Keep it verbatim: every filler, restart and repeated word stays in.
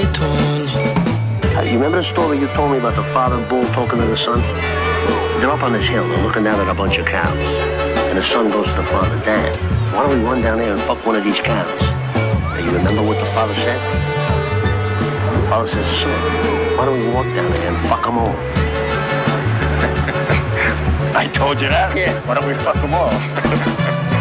reggaeton. Uh, you remember the story you told me about the father bull talking to the son? They're up on this hill, they're looking down at a bunch of cows. And the son goes to the father, Dad, why don't we run down there and fuck one of these cows? And you remember what the father said? The father says, son, why don't we walk down there and fuck them all? I told you that? Yeah. Why don't we fuck them all?